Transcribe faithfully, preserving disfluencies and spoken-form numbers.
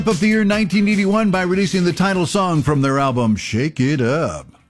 of the year nineteen eighty-one by releasing the title song from their album Shake It Up.